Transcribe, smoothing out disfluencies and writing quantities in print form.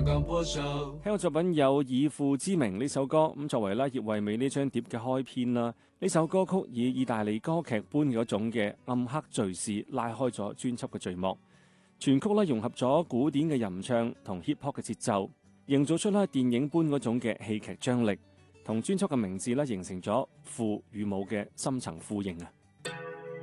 香港作品有以父之名呢首歌，咁作為葉惠美呢張碟嘅開篇啦。呢首歌曲以意大利歌劇般嗰種嘅暗黑敘事拉開咗專輯嘅序幕，全曲融合咗古典嘅吟唱同 hip hop 嘅節奏，營造出電影般嗰種嘅戲劇張力，同專輯嘅名字形成咗父與母嘅深層呼應啊！